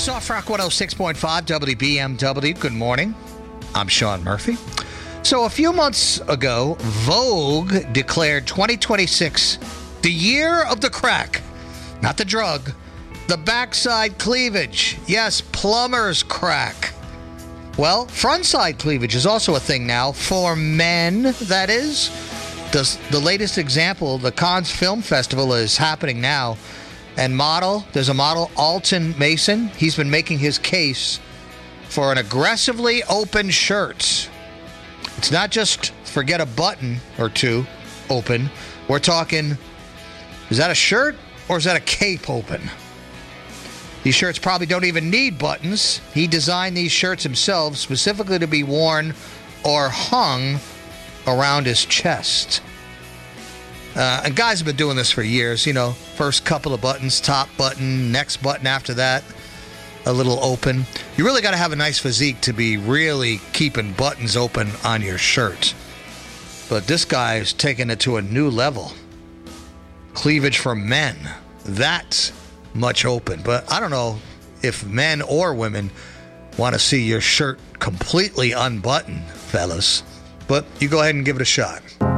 Soft Rock 106.5 WBMW. Good morning. I'm Sean Murphy. So a few months ago, Vogue declared 2026 the year of the crack. Not the drug. The backside cleavage. Yes, plumber's crack. Well, frontside cleavage is also a thing now for men, that is. The latest example, the Cannes Film Festival, is happening now. And there's a model, Alton Mason. He's been making his case for an aggressively open shirt. It's not just forget a button or two open. We're talking, is that a shirt or is that a cape open? These shirts probably don't even need buttons. He designed these shirts himself specifically to be worn or hung around his chest. And guys have been doing this for years. You know, first couple of buttons, top button, next button after that, a little open. You really got to have a nice physique to be really keeping buttons open on your shirt. But this guy is taking it to a new level. Cleavage for men. That much open. But I don't know if men or women want to see your shirt completely unbuttoned, fellas. But you go ahead and give it a shot.